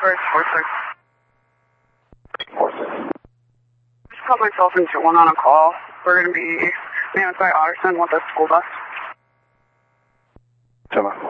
First, 46. 46. Just called myself and Joan on a call. We're going to be Manus by Otterson with a school bus. Gemma.